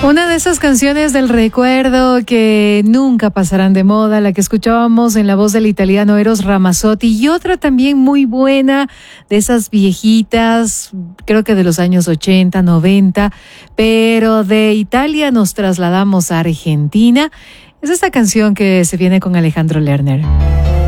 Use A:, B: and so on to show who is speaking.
A: Una de esas canciones del recuerdo que nunca pasarán de moda, la que escuchábamos en la voz del italiano Eros Ramazzotti, y otra también muy buena, de esas viejitas, creo que de los años 80, 90, pero de Italia nos trasladamos a Argentina. Es esta canción que se viene con Alejandro Lerner.